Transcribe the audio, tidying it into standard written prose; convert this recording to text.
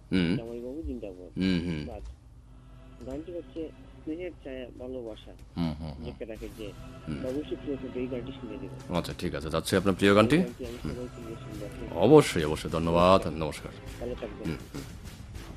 হুম জামাইবাবু জিন্দাবাদ। হুম হুম বাস, গানটি হচ্ছে স্নেহের ছায়া ভালোবাসা, হুম হুম হুম লেখা রাখে যে। হুম। অবশ্যই প্রিয় থাকবে, এই গানটি শুনে দেবেন। আচ্ছা ঠিক আছে, যাচ্ছে আপনার প্রিয় এই গানটি। গানটি আমি সবাইকে নিয়ে শুনবো, আপনি শুনবেন। অবশ্যই অবশ্যই, ধন্যবাদ, নমস্কার, নমস্কার। ভালো থাকবেন। হুম হুম।